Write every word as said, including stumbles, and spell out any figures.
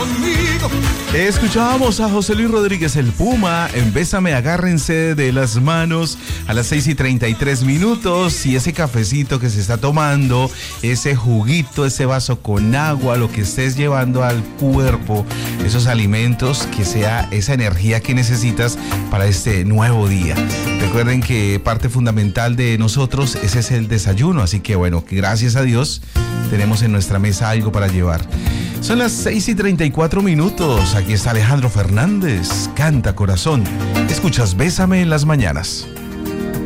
conmigo. Escuchábamos a José Luis Rodríguez el Puma en Bésame, agárrense de las manos a las seis y treinta y tres minutos, y ese cafecito que se está tomando, ese juguito, ese vaso con agua, lo que estés llevando al cuerpo, esos alimentos, que sea esa energía que necesitas para este nuevo día. Recuerden que parte fundamental de nosotros ese es el desayuno, así que bueno, que gracias a Dios tenemos en nuestra mesa algo para llevar. Son las seis y treinta y cuatro minutos. Aquí está Alejandro Fernández. Canta, corazón. Escuchas Bésame en las mañanas.